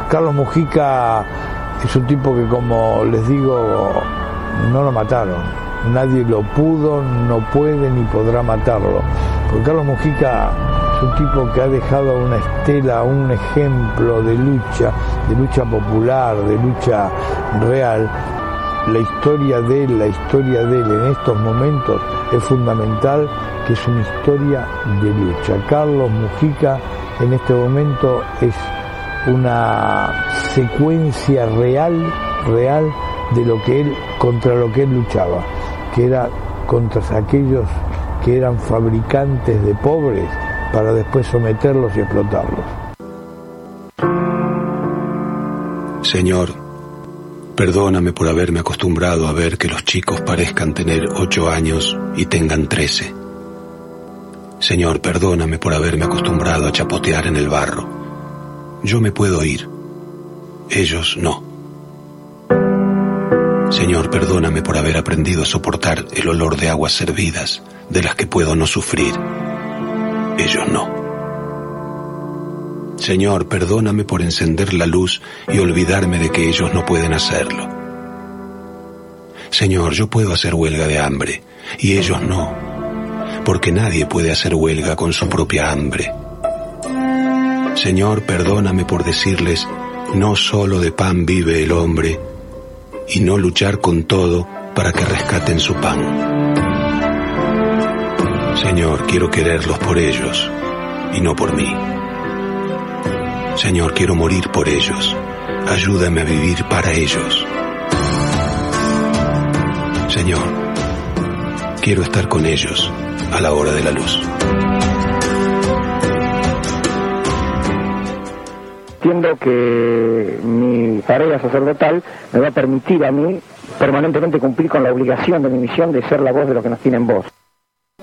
Carlos Mujica es un tipo que, como les digo, no lo mataron. Nadie lo pudo, no puede ni podrá matarlo. Porque Carlos Mujica es un tipo que ha dejado una estela, un ejemplo de lucha popular, de lucha real. La historia de él en estos momentos es fundamental, que es una historia de lucha. Carlos Mujica en este momento es una secuencia real de lo que él, contra lo que él luchaba, que era contra aquellos que eran fabricantes de pobres para después someterlos y explotarlos. Señor, perdóname por haberme acostumbrado a ver que los chicos parezcan tener 8 años y tengan 13. Señor, perdóname por haberme acostumbrado a chapotear en el barro. Yo me puedo ir, ellos no. Señor, perdóname por haber aprendido a soportar el olor de aguas servidas, de las que puedo no sufrir. Ellos no. Señor, perdóname por encender la luz y olvidarme de que ellos no pueden hacerlo. Señor, yo puedo hacer huelga de hambre, y ellos no, porque nadie puede hacer huelga con su propia hambre. Señor, perdóname por decirles, no solo de pan vive el hombre, y no luchar con todo para que rescaten su pan. Señor, quiero quererlos por ellos, y no por mí. Señor, quiero morir por ellos. Ayúdame a vivir para ellos. Señor, quiero estar con ellos a la hora de la luz. Entiendo que mi tarea sacerdotal me va a permitir a mí permanentemente cumplir con la obligación de mi misión de ser la voz de los que nos tienen voz.